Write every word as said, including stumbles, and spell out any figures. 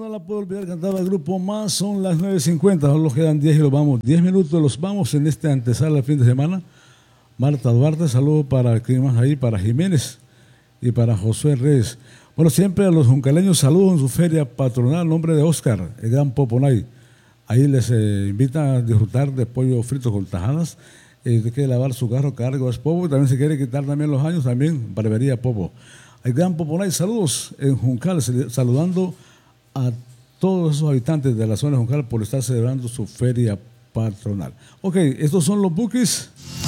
No la puedo olvidar, cantaba el grupo Más, son las nueve cincuenta, solo quedan diez y los vamos, diez minutos los vamos en este antesala del fin de semana. Marta Duarte, saludo para ¿quién más ahí? Para Jiménez y para Josué Reyes. Bueno, siempre a los juncaleños saludos en su feria patronal, nombre de Oscar, el gran Poponay. Ahí les eh, invitan a disfrutar de pollo frito con tajadas. Eh, hay que lavar su carro, cargo es Popo, y también se quiere quitar también los años, también barbería Popo. El gran Poponay, saludos en Juncal, saludando a todos esos habitantes de la zona de Juncal por estar celebrando su feria patronal. Ok, estos son los Bukis.